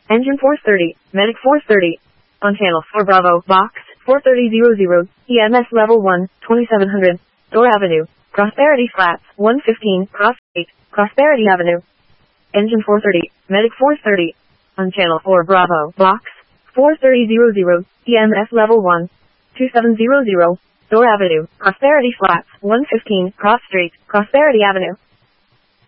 Engine 430, Medic 430. On channel 4 Bravo, box 43000, EMS level 1, 2700, Door Avenue, Prosperity Flats, 115, Cross Street, Prosperity Avenue. Engine 430, Medic 430. On channel 4 Bravo, box 43000, EMS level 1, 2700, Door Avenue, Prosperity Flats, 115, Cross Street, Prosperity Avenue.